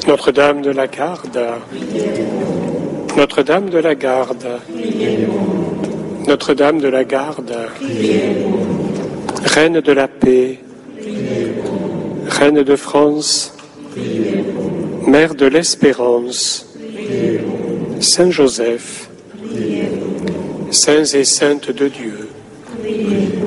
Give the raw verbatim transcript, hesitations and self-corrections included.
Notre-Dame de la Garde, Notre-Dame de la Garde, Notre-Dame de la Garde, Reine de la paix, Reine de France, Mère de l'espérance, Saint Joseph, Saints et Saintes de Dieu,